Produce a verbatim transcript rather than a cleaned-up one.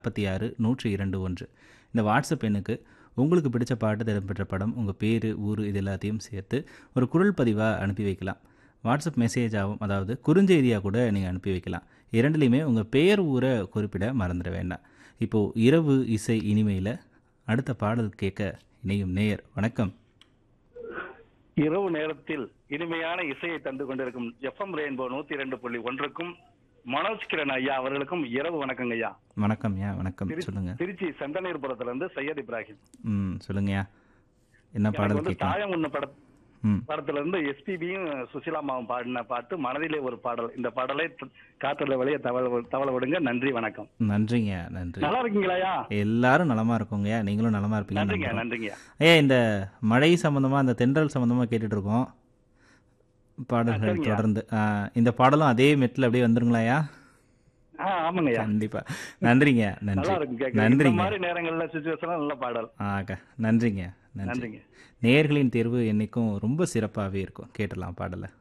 முப்பத்தி ஆறு நூற்றி இரண்டு ஒன்று இந்த வாட்ஸ்அப் எண்ணுக்கு உங்களுக்கு பிடிச்ச பாட்டு இடம்பெற்ற படம், உங்கள் பேர், ஊர் இது எல்லாத்தையும் சேர்த்து ஒரு குரல் பதிவாக அனுப்பி வைக்கலாம். வாட்ஸ்அப் மெசேஜாகவும், அதாவது குறுஞ்செய்தியாக கூட நீங்கள் அனுப்பி வைக்கலாம். இரண்டுலேயுமே உங்கள் பெயர், ஊரை குறிப்பிட மறந்துட வேண்டாம். இப்போது இரவு இசை இனிமையில் அடுத்த பாடல் கேட்க இணையும் நேயர். வணக்கம். இரவு நேரத்தில் இனிமையான இசையை தந்து கொண்டிருக்கும் எஃப்எம் ரெயின்போ நூத்தி இரண்டு புள்ளி ஒன்றுக்கும் மனோஜ் கிரண் ஐயா அவர்களுக்கும் இரவு வணக்கங்க ஐயா. வணக்கம் ஐயா. வணக்கம். திரு- சொல்லுங்க. திருச்சி செந்தனீர்புரத்துல இருந்து சையத் இப்ராஹிம். ம் சொல்லுங்கய்யா, என்ன எனக்கு பாடல் வந்து கேட்கலாம்? தாயம் உண்ண பட ம் படத்துல இருந்து எஸ்பிபியும் சுசிலாமாவும் பாடின பாட்டு மனதிலே ஒரு பாடல். இந்த பாடலை த- காத்துல வெளியே தவள தவள விடுங்க. நன்றி வணக்கம். நன்றிங்க. நன்றி. நல்லா இருக்கீங்களா ஐயா? எல்லாரும் நலமா இருக்கோங்கய்யா. நீங்களும் நலமா இருப்பீங்க நன்றிங்க நம்புறோம். நன்றிங்க. ஐயா, இந்த மழை சம்பந்தமா, இந்த தென்றல் சம்பந்தமா கேட்டுட்டு இருக்கோம் பாடல்கள் சரிங்கய்யா. தொடர்ந்து. ஆ, இந்த பாடலும் அதே மெட்டில் அப்படியே வந்துருங்களாயா? ஆ ஆமாங்க ஐயா. கண்டிப்பா. நன்றிங்க. நன்றி. நல்லா இருக்கும் கேட்க. இந்த நன்றிங்க. மாதிரி நேரங்கள்ல சுச்சுவேஷன் நல்ல பாடல். ஆக நன்றிங்க. நன்றி. நன்றிங்க. நேயர்களின் தேர்வு என்னைக்கும் ரொம்ப சிறப்பாகவே இருக்கும். கேட்டலாம் பாடலை.